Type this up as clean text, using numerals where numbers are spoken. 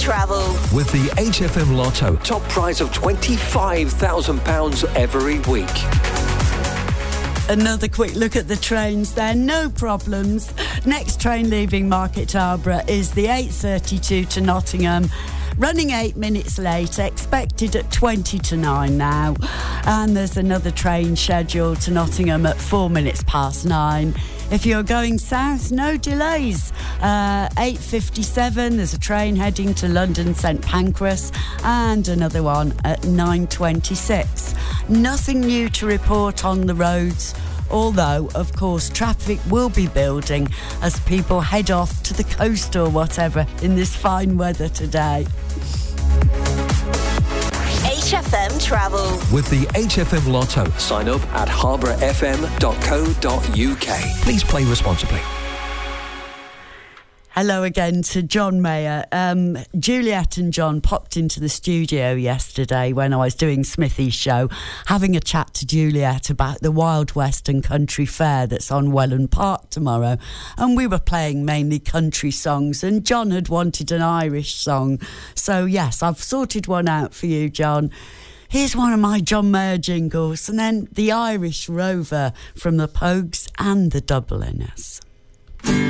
Travel. With the HFM Lotto, top prize of £25,000 every week. Another quick look at the trains there, no problems. Next train leaving Market Harborough is the 8:32 to Nottingham. Running 8 minutes late, expected at 20 to 9 now. And there's another train scheduled to Nottingham at 4 minutes past 9. If you're going south, no delays. 8:57, there's a train heading to London St Pancras and another one at 9:26. Nothing new to report on the roads, although, of course, traffic will be building as people head off to the coast or whatever in this fine weather today. HFM Travel. With the HFM Lotto, sign up at harbourfm.co.uk. Please play responsibly. Hello again to John Mayer. Juliet and John popped into the studio yesterday when I was doing Smithy's show, having a chat to Juliet about the Wild West and Country Fair that's on Welland Park tomorrow. And we were playing mainly country songs, and John had wanted an Irish song. So, yes, I've sorted one out for you, John. Here's one of my John Mayer jingles, and then the Irish Rover from the Pogues and the Dubliners.